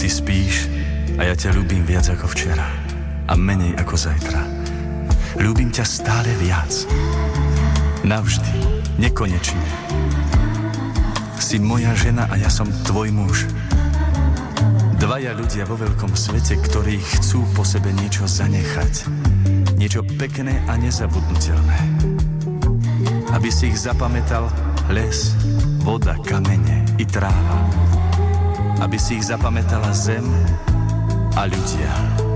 ty spíš a ja ťa ľúbim viac ako včera a menej ako zajtra. Ľúbim ťa stále viac. Navždy, nekonečne. Si moja žena a ja som tvoj muž. Dvaja ľudia vo veľkom svete, ktorí chcú po sebe niečo zanechať. Niečo pekné a nezabudnutelné. Aby si ich zapamätal les, voda, kamene i tráva. Aby si ich zapamätala zem a ľudia.